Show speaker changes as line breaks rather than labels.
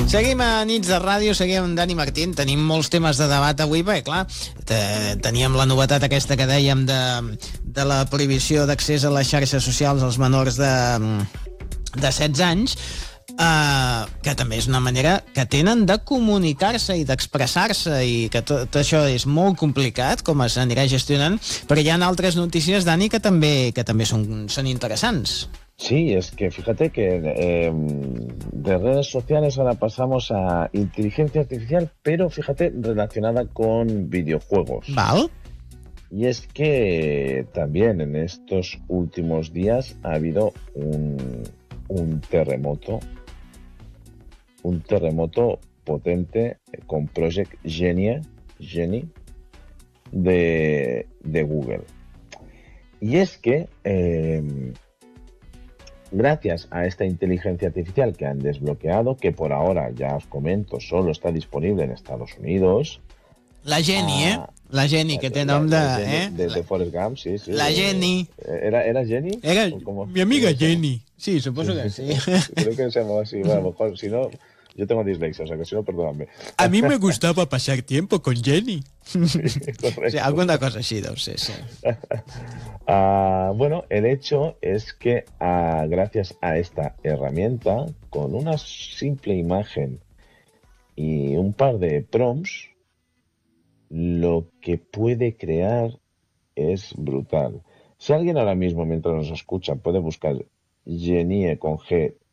Seguim a Nits de Ràdio, seguim amb Dani Martín. Tenim molts temes de debat avui, perquè, clar, teníem la novetat aquesta que dèiem de la prohibició d'accés a les xarxes socials als menors de 16 anys, que també és una manera que tenen de comunicar-se i d'expressar-se, i que tot això és molt complicat, com s'anirà gestionant, però hi ha altres notícies, Dani, que també són interessants.
Sí, es que fíjate que de redes sociales ahora pasamos a inteligencia artificial, pero fíjate, relacionada con videojuegos.
¿Vale?
Y es que también en estos últimos días ha habido un terremoto potente con Project Genie de Google. Y es que gracias a esta inteligencia artificial que han desbloqueado, que por ahora, ya os comento, solo está disponible en Estados Unidos.
La Jenny, La Jenny, que té nom
de Forrest Gump, sí.
La Jenny.
¿Era Jenny?
Era mi amiga Jenny. Sí, supongo que sí.
Creo que se llamaba así. Bueno, a lo mejor, si no, yo tengo dislexia, o sea que si no, perdóname.
A mí me gustaba pasar tiempo con Jenny.
Sí,
sí, alguna cosa así, deu ser, sí.
Bueno, el hecho es que gracias a esta herramienta, con una simple imagen y un par de prompts, lo que puede crear es brutal. Si alguien ahora mismo, mientras nos escucha, puede buscar Genie con G